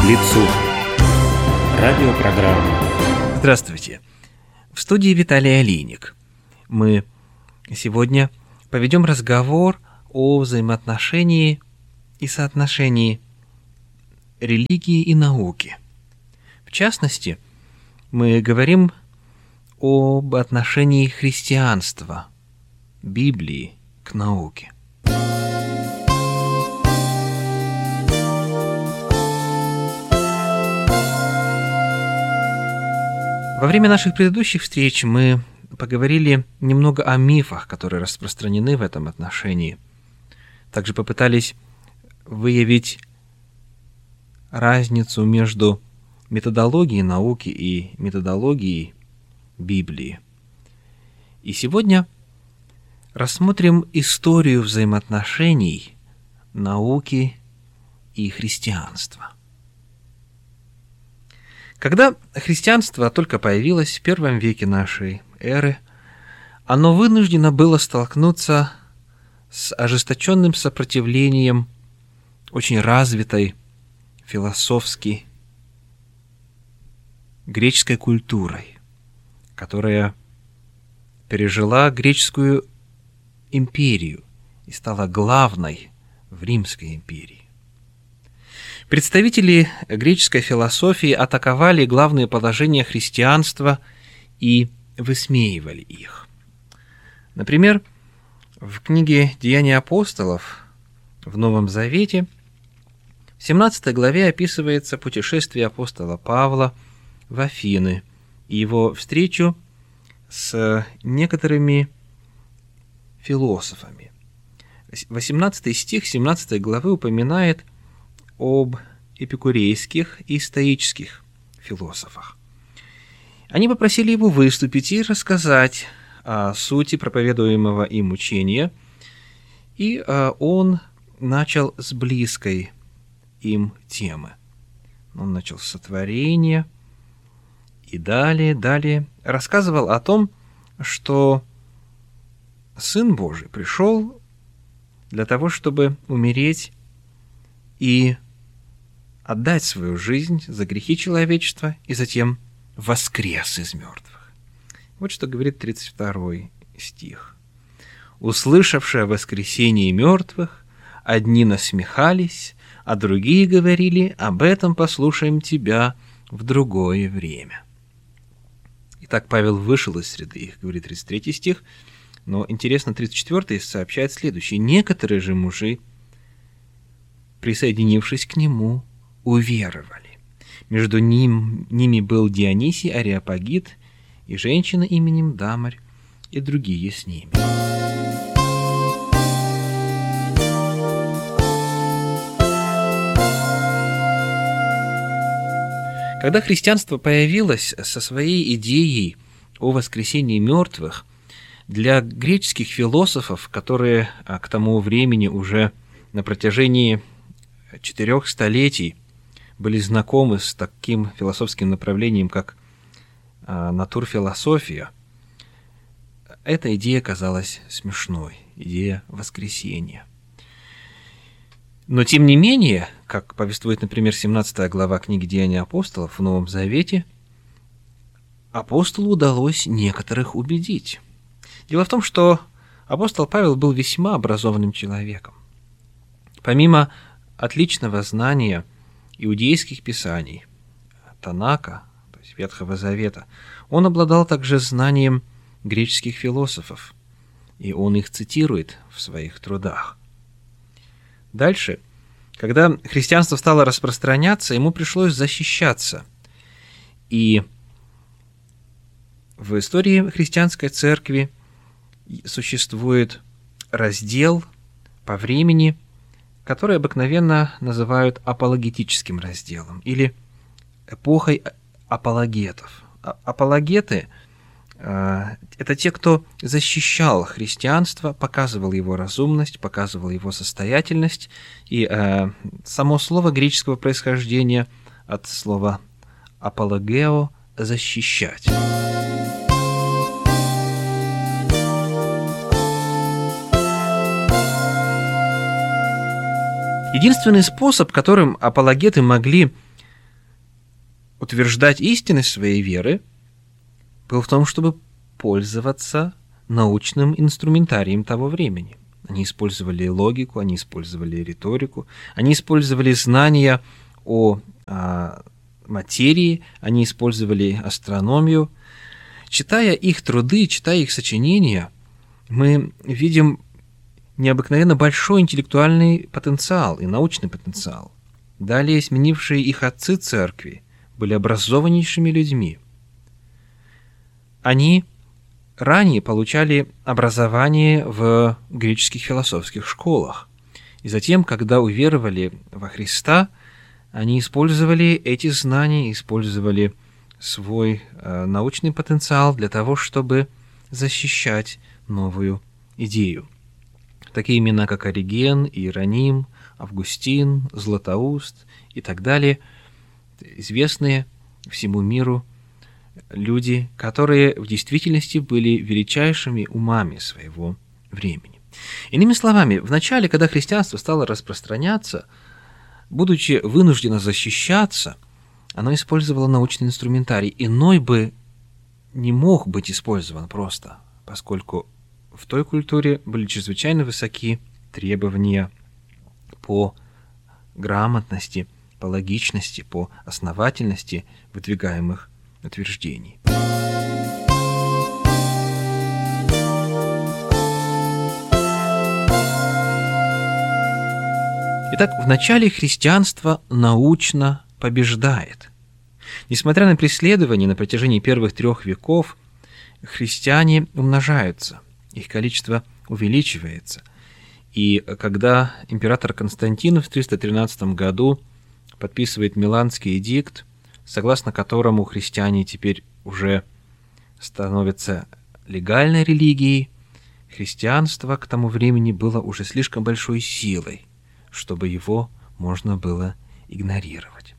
лицу». Радиопрограмма. Здравствуйте. В студии Виталий Алиник. Мы сегодня поведем разговор о взаимоотношении и соотношении религии и науки. В частности, мы говорим об отношении христианства, Библии к науке. Во время наших предыдущих встреч мы поговорили немного о мифах, которые распространены в этом отношении. Также попытались выявить разницу между методологией науки и методологией Библии. И сегодня рассмотрим историю взаимоотношений науки и христианства. Когда христианство только появилось в первом веке нашей эры, оно вынуждено было столкнуться с ожесточенным сопротивлением очень развитой философски греческой культурой, которая пережила греческую империю и стала главной в Римской империи. Представители греческой философии атаковали главные положения христианства и высмеивали их. Например, в книге «Деяния апостолов» в Новом Завете в 17 главе описывается путешествие апостола Павла в Афины и его встречу с некоторыми философами. 18 стих 17 главы упоминает об эпикурейских и стоических философах. Они попросили его выступить и рассказать о сути проповедуемого им учения, и он начал с близкой им темы. Он начал с сотворения и далее рассказывал о том, что Сын Божий пришел для того, чтобы умереть и отдать свою жизнь за грехи человечества и затем воскрес из мертвых. Вот что говорит 32 стих. «Услышавши о воскресении мертвых, одни насмехались, а другие говорили: об этом послушаем тебя в другое время». Итак, Павел вышел из среды их, говорит 33 стих, но интересно, 34 сообщает следующее. «Некоторые же мужи, присоединившись к нему, уверовали. Между ними был Дионисий Ареопагит и женщина именем Дамарь, и другие с ними». Когда христианство появилось со своей идеей о воскресении мертвых, для греческих философов, которые к тому времени уже на протяжении 4 столетий были знакомы с таким философским направлением, как натурфилософия, эта идея казалась смешной, идея воскресения. Но тем не менее, как повествует, например, 17 глава книги «Деяния апостолов» в Новом Завете, апостолу удалось некоторых убедить. Дело в том, что апостол Павел был весьма образованным человеком. Помимо отличного знания иудейских писаний, Танака, то есть Ветхого Завета, он обладал также знанием греческих философов, и он их цитирует в своих трудах. Дальше, когда христианство стало распространяться, ему пришлось защищаться. И в истории христианской церкви существует раздел по времени, который обыкновенно называют апологетическим разделом или эпохой апологетов. Апологеты – это те, кто защищал христианство, показывал его разумность, показывал его состоятельность. И само слово греческого происхождения от слова апологео – защищать. Единственный способ, которым апологеты могли утверждать истинность своей веры был в том, чтобы пользоваться научным инструментарием того времени. Они использовали логику, они использовали риторику, они использовали знания о материи, они использовали астрономию. Читая их труды, читая их сочинения, мы видим необыкновенно большой интеллектуальный потенциал и научный потенциал. Далее сменившие их отцы церкви были образованнейшими людьми. Они ранее получали образование в греческих философских школах. И затем, когда уверовали во Христа, они использовали эти знания, использовали свой научный потенциал для того, чтобы защищать новую идею. Такие имена, как Ориген, Иероним, Августин, Златоуст и так далее, известные всему миру люди, которые в действительности были величайшими умами своего времени. Иными словами, в начале, когда христианство стало распространяться, будучи вынуждено защищаться, оно использовало научный инструментарий. Иной бы не мог быть использован просто, поскольку в той культуре были чрезвычайно высоки требования по грамотности, по логичности, по основательности выдвигаемых утверждений. Итак, в начале христианство научно побеждает. Несмотря на преследования на протяжении первых 3 веков, христиане умножаются, их количество увеличивается. И когда император Константин в 313 году подписывает Миланский эдикт, согласно которому христиане теперь уже становятся легальной религией, христианство к тому времени было уже слишком большой силой, чтобы его можно было игнорировать.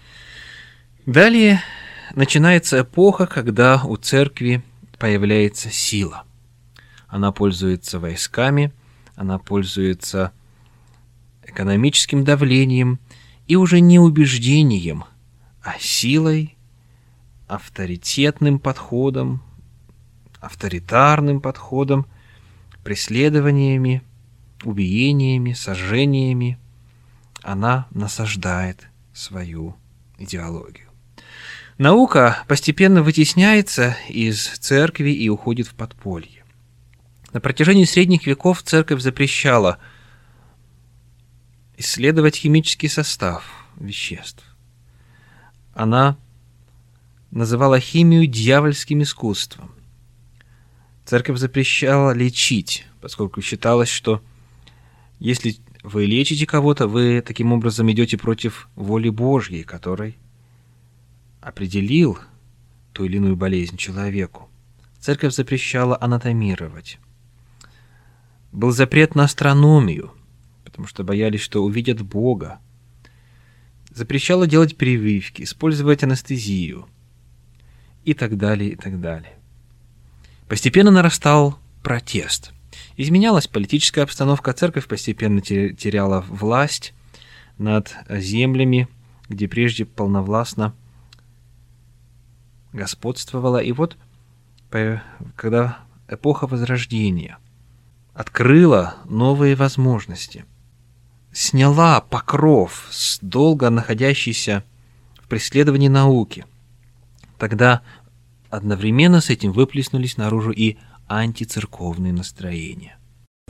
Далее начинается эпоха, когда у церкви появляется сила. Она пользуется войсками, она пользуется экономическим давлением и уже не убеждением, а силой, авторитетным подходом, авторитарным подходом, преследованиями, убиениями, сожжениями. Она насаждает свою идеологию. Наука постепенно вытесняется из церкви и уходит в подполье. На протяжении средних веков церковь запрещала исследовать химический состав веществ. Она называла химию дьявольским искусством. Церковь запрещала лечить, поскольку считалось, что если вы лечите кого-то, вы таким образом идете против воли Божьей, который определил ту или иную болезнь человеку. Церковь запрещала анатомировать. Был запрет на астрономию, потому что боялись, что увидят Бога. Запрещала делать прививки, использовать анестезию и так далее, и так далее. Постепенно нарастал протест. Изменялась политическая обстановка, церковь постепенно теряла власть над землями, где прежде полновластно господствовала. И вот, когда эпоха Возрождения открыла новые возможности, сняла покров с долго находящейся в преследовании науки, тогда одновременно с этим выплеснулись наружу и антицерковные настроения.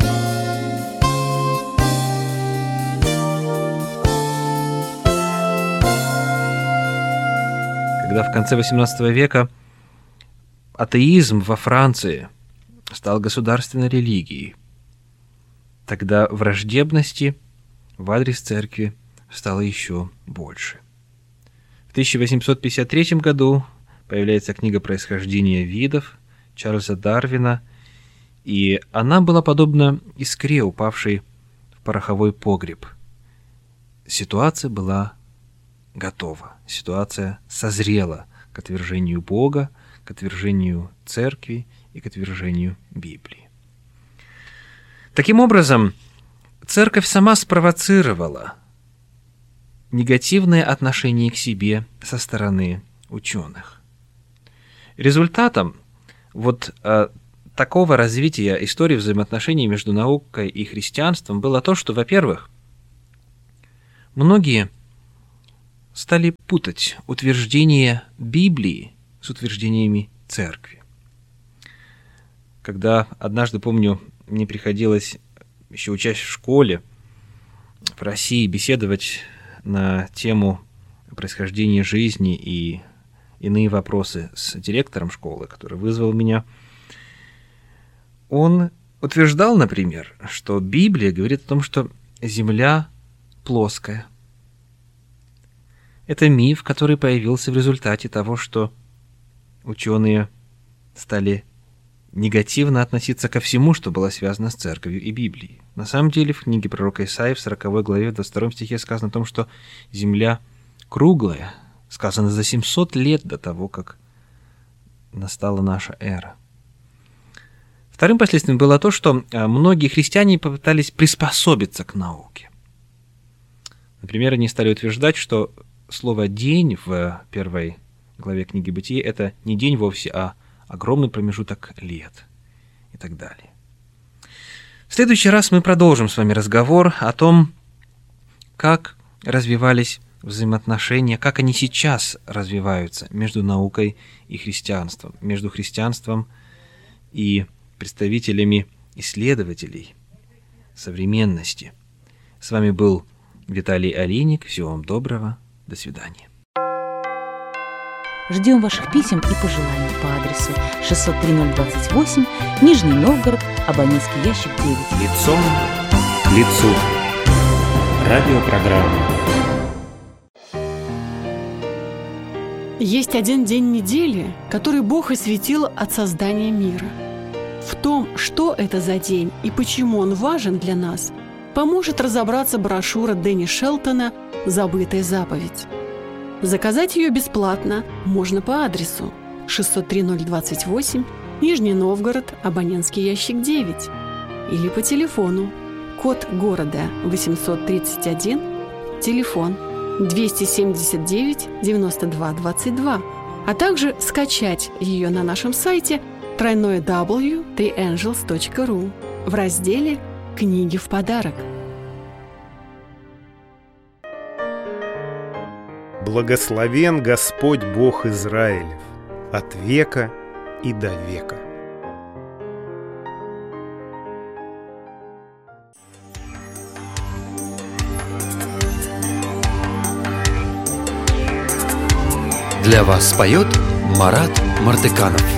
Когда в конце XVIII века атеизм во Франции стал государственной религией, тогда враждебности в адрес церкви стало еще больше. В 1853 году появляется книга «Происхождение видов» Чарльза Дарвина, и она была подобна искре, упавшей в пороховой погреб. Ситуация была готова, ситуация созрела к отвержению Бога, к отвержению церкви и к отвержению Библии. Таким образом, церковь сама спровоцировала негативное отношение к себе со стороны ученых. Результатом такого развития истории взаимоотношений между наукой и христианством было то, что, во-первых, многие стали путать утверждения Библии с утверждениями церкви. Когда однажды, помню, мне приходилось, еще учась в школе в России, беседовать на тему происхождения жизни и иные вопросы с директором школы, который вызвал меня, он утверждал, например, что Библия говорит о том, что Земля плоская. Это миф, который появился в результате того, что ученые стали негативно относиться ко всему, что было связано с церковью и Библией. На самом деле, в книге пророка Исаии, в 40 главе, в 22 стихе сказано о том, что Земля круглая, сказано за 700 лет до того, как настала наша эра. Вторым последствием было то, что многие христиане попытались приспособиться к науке. Например, они стали утверждать, что слово «день» в 1 главе книги Бытия – это не день вовсе, а огромный промежуток лет и так далее. В следующий раз мы продолжим с вами разговор о том, как развивались взаимоотношения, как они сейчас развиваются между наукой и христианством, между христианством и представителями исследователей современности. С вами был Виталий Олейник. Всего вам доброго. До свидания. Ждем ваших писем и пожеланий по адресу 603-028, Нижний Новгород, абонентский ящик 9. Лицом к лицу. Радиопрограмма. Есть один день недели, который Бог осветил от создания мира. В том, что это за день и почему он важен для нас, поможет разобраться брошюра Дэнни Шелтона «Забытая заповедь». Заказать ее бесплатно можно по адресу 603-028, Нижний Новгород, абонентский ящик 9, или по телефону, код города 831, телефон 279-92-22, а также скачать ее на нашем сайте www.theangels.ru в разделе «Книги в подарок». Благословен Господь Бог Израилев от века и до века. Для вас поет Марат Мартыканов.